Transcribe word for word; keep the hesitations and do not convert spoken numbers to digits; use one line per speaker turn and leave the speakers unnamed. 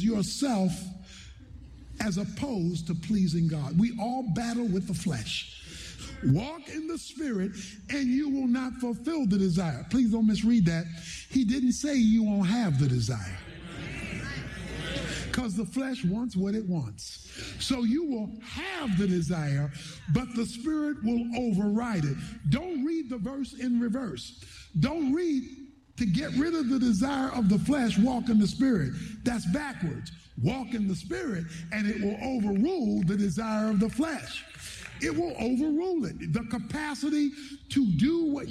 please yourself as opposed to pleasing God. We all battle with the flesh. Walk in the Spirit and you will not fulfill the desire. Please don't misread that. He didn't say you won't have the desire. Because the flesh wants what it wants. So you will have the desire, but the Spirit will override it. Don't read the verse in reverse. Don't read to get rid of the desire of the flesh, walk in the Spirit. That's backwards. Walk in the Spirit and it will overrule the desire of the flesh. It will overrule it. The capacity to do what